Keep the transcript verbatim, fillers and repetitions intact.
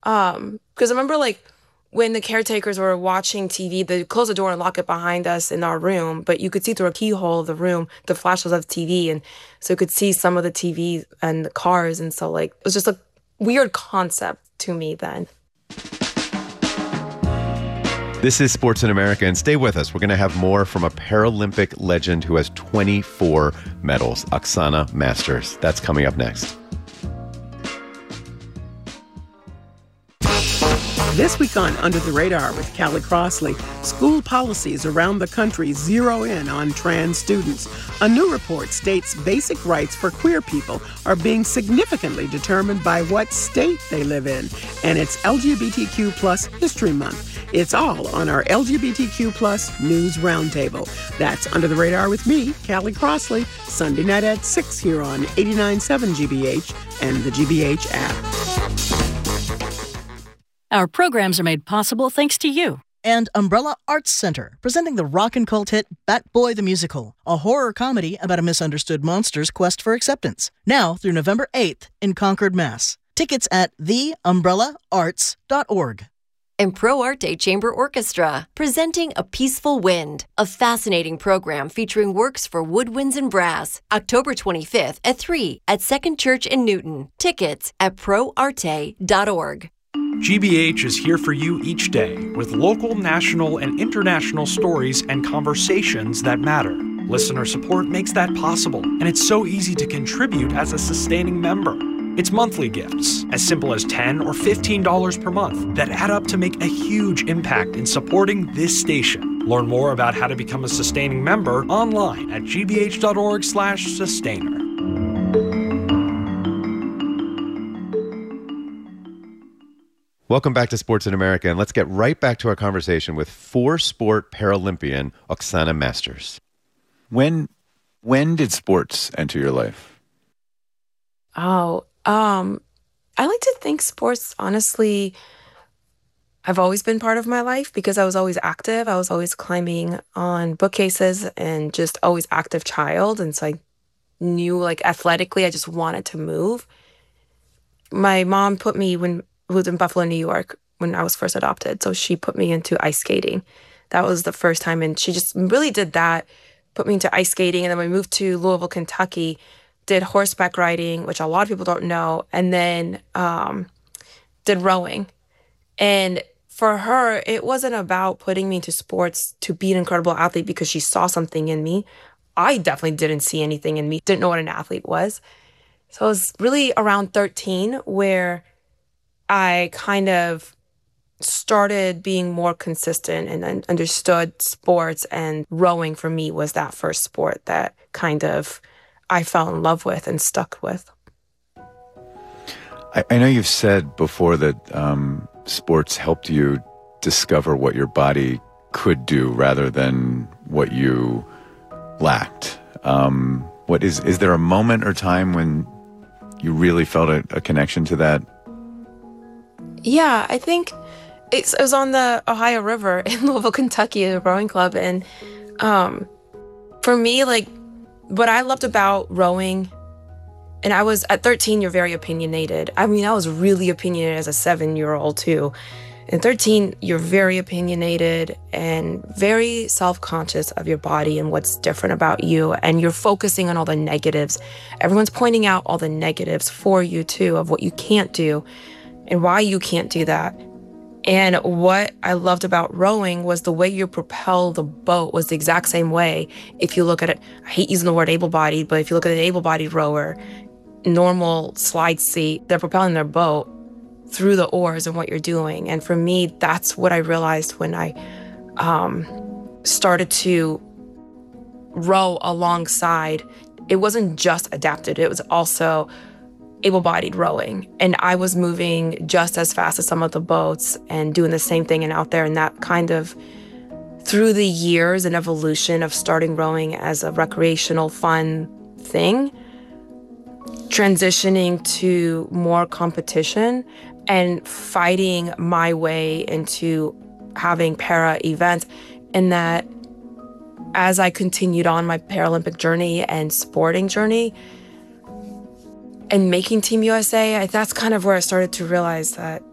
Um, because I remember like when the caretakers were watching T V, they closed the door and lock it behind us in our room, but you could see through a keyhole of the room the flashes of T V, and so you could see some of the T V and the cars, and so like it was just a weird concept to me then. This is Sports in America, and stay with us. We're going to have more from a Paralympic legend who has twenty-four medals, Oksana Masters. That's coming up next. This week on Under the Radar with Callie Crossley, school policies around the country zero in on trans students. A new report states basic rights for queer people are being significantly determined by what state they live in. And it's L G B T Q plus History Month. It's all on our L G B T Q plus News Roundtable. That's Under the Radar with me, Callie Crossley, Sunday night at six here on eighty-nine point seven G B H and the G B H app. Our programs are made possible thanks to you. And Umbrella Arts Center, presenting the rock and cult hit Bat Boy the Musical, a horror comedy about a misunderstood monster's quest for acceptance. Now through November eighth in Concord, Mass. Tickets at the umbrella arts dot org. And Pro Arte Chamber Orchestra, presenting A Peaceful Wind, a fascinating program featuring works for woodwinds and brass. October twenty-fifth at three at Second Church in Newton. Tickets at pro arte dot org. G B H is here for you each day with local, national, and international stories and conversations that matter. Listener support makes that possible, and it's so easy to contribute as a sustaining member. It's monthly gifts, as simple as ten dollars or fifteen dollars per month, that add up to make a huge impact in supporting this station. Learn more about how to become a sustaining member online at g b h dot org slash sustainer. Welcome back to Sports in America, and let's get right back to our conversation with four-sport Paralympian Oksana Masters. When when did sports enter your life? Oh, um, I like to think sports, honestly, have always been part of my life because I was always active. I was always climbing on bookcases and just always active child. And so I knew, like, athletically, I just wanted to move. My mom put me when... who was in Buffalo, New York, when I was first adopted. So she put me into ice skating. That was the first time. And she just really did that, put me into ice skating. And then we moved to Louisville, Kentucky, did horseback riding, which a lot of people don't know, and then um, did rowing. And for her, it wasn't about putting me into sports to be an incredible athlete because she saw something in me. I definitely didn't see anything in me, didn't know what an athlete was. So it was really around thirteen where I kind of started being more consistent and understood sports, and rowing for me was that first sport that kind of I fell in love with and stuck with. I, I know you've said before that um, sports helped you discover what your body could do rather than what you lacked. Um, what is is there a moment or time when you really felt a, a connection to that? Yeah, I think it's, it was on the Ohio River in Louisville, Kentucky, at a rowing club. And um, for me, like, what I loved about rowing, and I was, at thirteen, you're very opinionated. I mean, I was really opinionated as a seven-year-old, too. At thirteen, you're very opinionated and very self-conscious of your body and what's different about you. And you're focusing on all the negatives. Everyone's pointing out all the negatives for you, too, of what you can't do and why you can't do that. And what I loved about rowing was the way you propel the boat was the exact same way. If you look at it, I hate using the word able-bodied, but if you look at an able-bodied rower, normal slide seat, they're propelling their boat through the oars and what you're doing. And for me, that's what I realized when I um, started to row alongside. It wasn't just adapted, it was also able-bodied rowing. And I was moving just as fast as some of the boats and doing the same thing and out there. And that kind of, through the years and evolution of starting rowing as a recreational, fun thing, transitioning to more competition and fighting my way into having para events. And that as I continued on my Paralympic journey and sporting journey, and making Team U S A, that's kind of where I started to realize that